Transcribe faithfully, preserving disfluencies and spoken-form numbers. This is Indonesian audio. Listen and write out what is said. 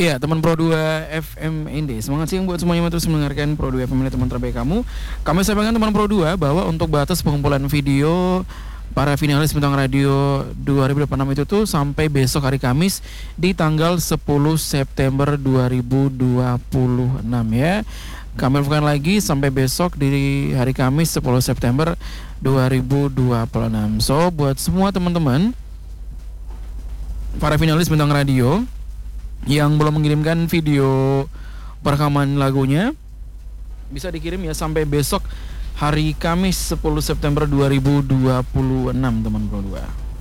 Iya, teman Pro dua F M Inde. Semangat siang buat semuanya yang terus mendengarkan Pro dua F M Inde, teman terbaik kamu. Kami sampaikan teman Pro dua bahwa untuk batas pengumpulan video para finalis Bintang Radio dua ribu dua puluh enam itu tuh sampai besok hari Kamis di tanggal sepuluh September dua ribu dua puluh enam ya. Kami infokan lagi sampai besok di hari Kamis sepuluh September dua ribu dua puluh enam. So buat semua teman-teman para finalis Bintang Radio yang belum mengirimkan video perekaman lagunya, bisa dikirim ya sampai besok hari Kamis sepuluh September dua ribu dua puluh enam teman Pro dua.